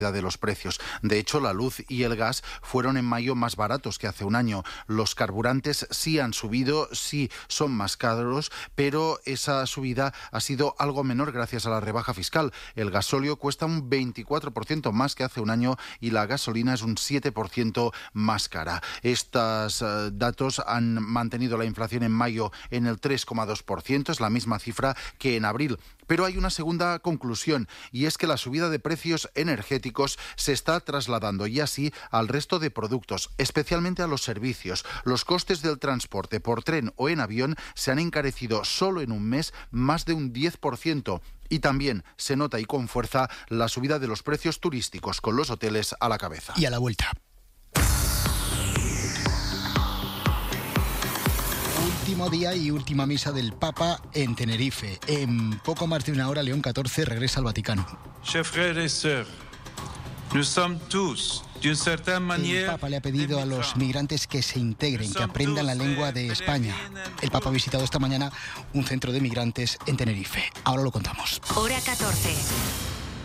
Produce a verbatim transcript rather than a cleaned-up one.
de los precios. De hecho, la luz y el gas fueron en mayo más baratos que hace un año. Los carburantes sí han subido, sí son más caros, pero esa subida ha sido algo menor gracias a la rebaja fiscal. El gasóleo cuesta un veinticuatro por ciento más que hace un año y la gasolina es un siete por ciento más cara. Estos uh, datos han mantenido la inflación en mayo en el tres coma dos por ciento, es la misma cifra que en abril. Pero hay una segunda conclusión, y es que la subida de precios energéticos se está trasladando y así al resto de productos, especialmente a los servicios. Los costes del transporte por tren o en avión se han encarecido solo en un mes más de un diez por ciento. Y también se nota y con fuerza la subida de los precios turísticos, con los hoteles a la cabeza. Y a la vuelta. Último día y última misa del Papa en Tenerife. En poco más de una hora, León catorce regresa al Vaticano. Chers frères et sœurs, nous sommes tous, d'une certaine manière, el Papa le ha pedido a los migrantes que se integren, que aprendan la lengua de España. El Papa ha visitado esta mañana un centro de migrantes en Tenerife. Ahora lo contamos. Hora catorce.